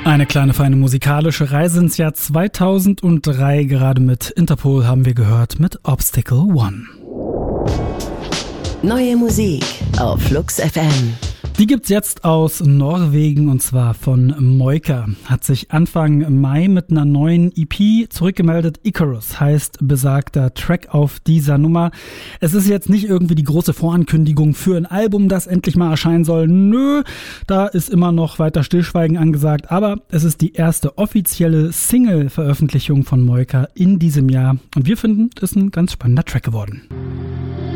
Eine kleine feine musikalische Reise ins Jahr 2003. Gerade mit Interpol haben wir gehört mit Obstacle One. Neue Musik auf Flux FM. Die gibt's jetzt aus Norwegen und zwar von Moika. Hat sich Anfang Mai mit einer neuen EP zurückgemeldet. Icarus heißt besagter Track auf dieser Nummer. Es ist jetzt nicht irgendwie die große Vorankündigung für ein Album, das endlich mal erscheinen soll. Nö, da ist immer noch weiter Stillschweigen angesagt. Aber es ist die erste offizielle Single-Veröffentlichung von Moika in diesem Jahr. Und wir finden, es ist ein ganz spannender Track geworden.